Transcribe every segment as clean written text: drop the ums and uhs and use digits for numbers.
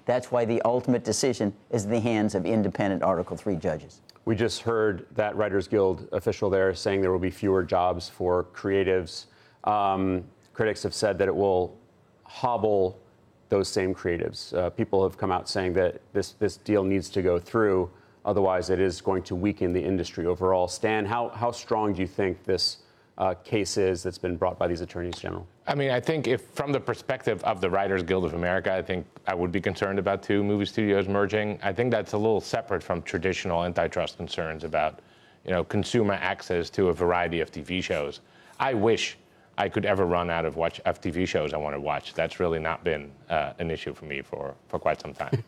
That's why the ultimate decision is in the hands of independent Article III judges. We just heard that Writers Guild official there saying there will be fewer jobs for creatives. Critics have said that it will hobble those same creatives. People have come out saying that this deal needs to go through, otherwise it is going to weaken the industry overall. Stan, how strong do you think this case is that's been brought by these attorneys general? I mean, I think if from the perspective of the Writers Guild of America, I think I would be concerned about two movie studios merging. I think that's a little separate from traditional antitrust concerns about, consumer access to a variety of TV shows. I wish I could ever run out of TV shows I want to watch. That's really not been an issue for me for quite some time.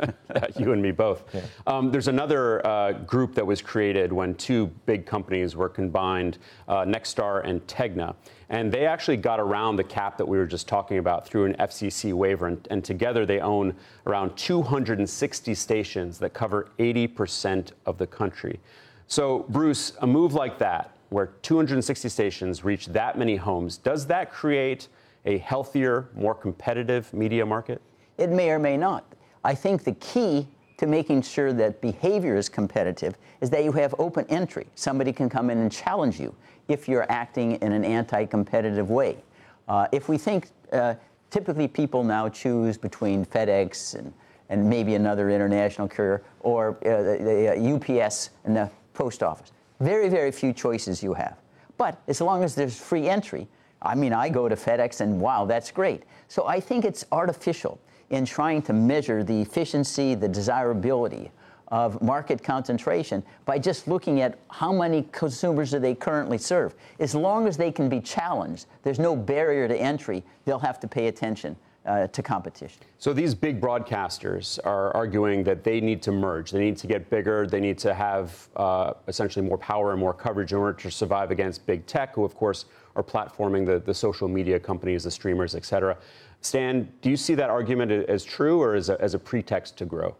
You and me both. Yeah. There's another group that was created when two big companies were combined, Nexstar and Tegna. And they actually got around the cap that we were just talking about through an FCC waiver. And together they own around 260 stations that cover 80% of the country. So, Bruce, a move like that, where 260 stations reach that many homes, does that create a healthier, more competitive media market? It may or may not. I think the key to making sure that behavior is competitive is that you have open entry. Somebody can come in and challenge you if you're acting in an anti-competitive way. If we think, typically people now choose between FedEx and maybe another international carrier, or the UPS and the post office. Very, very few choices you have. But as long as there's free entry, I mean, I go to FedEx and wow, that's great. So I think it's artificial in trying to measure the efficiency, the desirability of market concentration by just looking at how many consumers do they currently serve. As long as they can be challenged, there's no barrier to entry, they'll have to pay attention to competition. So these big broadcasters are arguing that they need to merge. They need to get bigger. They need to have essentially more power and more coverage in order to survive against big tech, who, of course, are platforming the social media companies, the streamers, et cetera. Stan, do you see that argument as true or as a pretext to grow?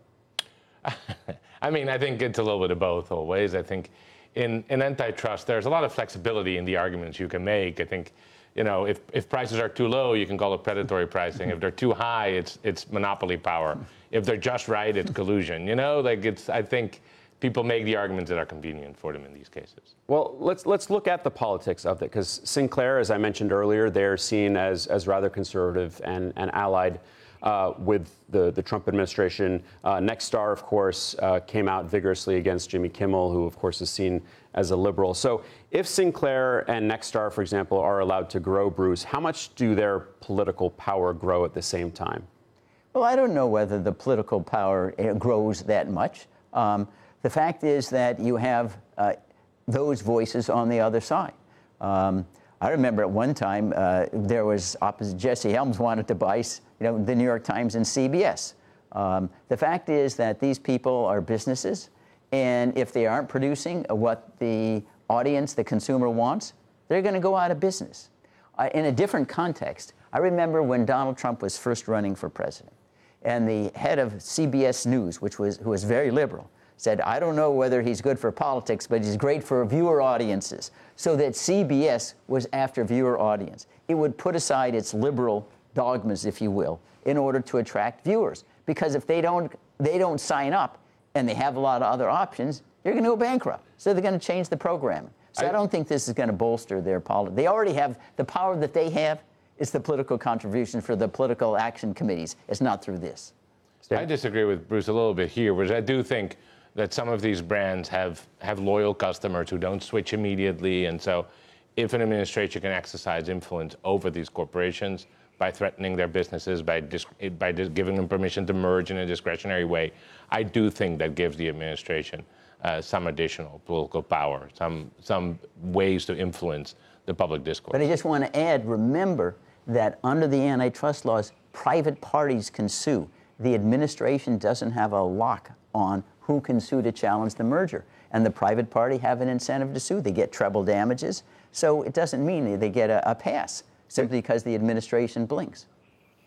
I mean, I think it's a little bit of both always. I think in antitrust, there's a lot of flexibility in the arguments you can make. I think, if prices are too low, you can call it predatory pricing. If they're too high, it's monopoly power. If they're just right, it's collusion. I think people make the arguments that are convenient for them in these cases. Well, let's look at the politics of it, because Sinclair, as I mentioned earlier, they're seen as rather conservative and allied with the Trump administration. Nexstar, of course, came out vigorously against Jimmy Kimmel, who, of course, is seen as a liberal. So if Sinclair and Nexstar, for example, are allowed to grow, Bruce, how much do their political power grow at the same time? Well, I don't know whether the political power grows that much. The fact is that you have those voices on the other side. I remember at one time there was Jesse Helms wanted to buy the New York Times and CBS. The fact is that these people are businesses, and if they aren't producing what the audience, the consumer wants, they're going to go out of business. In a different context, I remember when Donald Trump was first running for president, and the head of CBS News, who was very liberal, said, I don't know whether he's good for politics, but he's great for viewer audiences. So that CBS was after viewer audience. It would put aside its liberal dogmas, if you will, in order to attract viewers. Because if they don't sign up and they have a lot of other options, they're going to go bankrupt. So they're going to change the programming. So I don't think this is going to bolster their politics. They already have the power that they have is the political contribution for the political action committees. It's not through this. I disagree with Bruce a little bit here, which I do think that some of these brands have loyal customers who don't switch immediately. And so if an administration can exercise influence over these corporations by threatening their businesses, by giving them permission to merge in a discretionary way, I do think that gives the administration some additional political power, some ways to influence the public discourse. But I just want to add, remember that under the antitrust laws, private parties can sue. The administration doesn't have a lock on who can sue to challenge the merger. And the private party have an incentive to sue. They get treble damages. So it doesn't mean they get a pass simply because the administration blinks.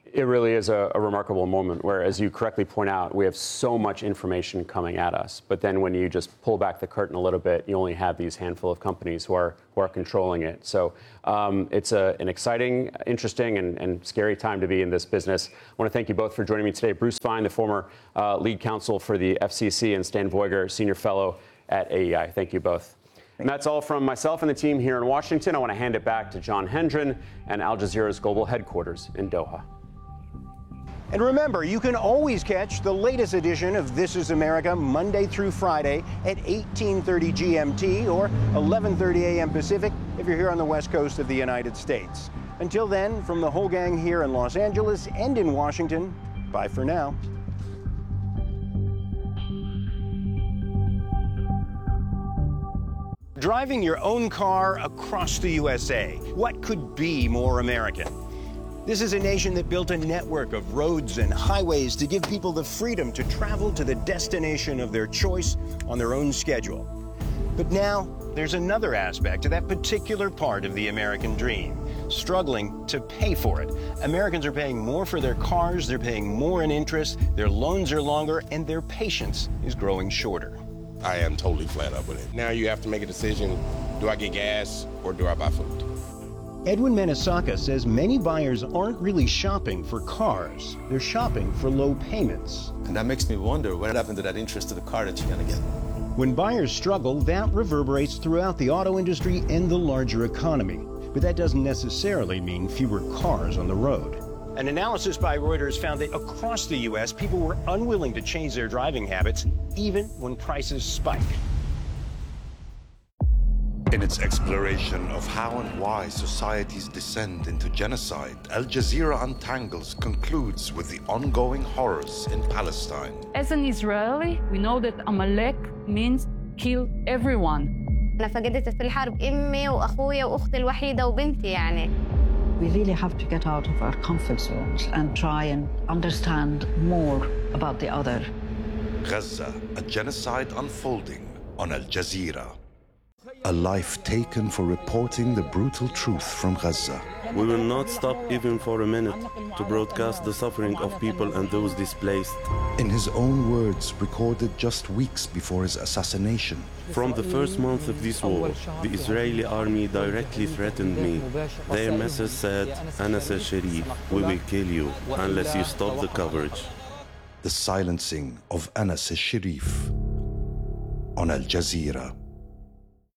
It really is a remarkable moment where, as you correctly point out, we have so much information coming at us. But then when you just pull back the curtain a little bit, you only have these handful of companies who are controlling it. So it's an exciting, interesting, and scary time to be in this business. I want to thank you both for joining me today. Bruce Fein, the former lead counsel for the FCC, and Stan Voiger, senior fellow at AEI. Thank you both. And that's all from myself and the team here in Washington. I want to hand it back to John Hendren and Al Jazeera's global headquarters in Doha. And remember, you can always catch the latest edition of This Is America Monday through Friday at 18:30 GMT or 11:30 a.m. Pacific if you're here on the West Coast of the United States. Until then, from the whole gang here in Los Angeles and in Washington, bye for now. Driving your own car across the USA. What could be more American? This is a nation that built a network of roads and highways to give people the freedom to travel to the destination of their choice on their own schedule. But now, there's another aspect to that particular part of the American dream, struggling to pay for it. Americans are paying more for their cars, they're paying more in interest, their loans are longer, and their patience is growing shorter. I am totally flat up with it. Now you have to make a decision, do I get gas or do I buy food? Edwin Menesaka says many buyers aren't really shopping for cars. They're shopping for low payments. And that makes me wonder what happened to that interest to the car that you're going to get. When buyers struggle, that reverberates throughout the auto industry and the larger economy. But that doesn't necessarily mean fewer cars on the road. An analysis by Reuters found that across the U.S., people were unwilling to change their driving habits, even when prices spike. In its exploration of how and why societies descend into genocide, Al Jazeera Untangles concludes with the ongoing horrors in Palestine. As an Israeli, we know that Amalek means kill everyone. أنا فقدت في الحرب أمي وأخويا وأختي الوحيدة وبنتي يعني. We really have to get out of our comfort zones and try and understand more about the other. Gaza, a genocide unfolding on Al Jazeera. A life taken for reporting the brutal truth from Gaza. We will not stop even for a minute to broadcast the suffering of people and those displaced. In his own words, recorded just weeks before his assassination. From the first month of this war, the Israeli army directly threatened me. Their message said, Anas al-Sharif, we will kill you unless you stop the coverage. The silencing of Anas al-Sharif on Al Jazeera.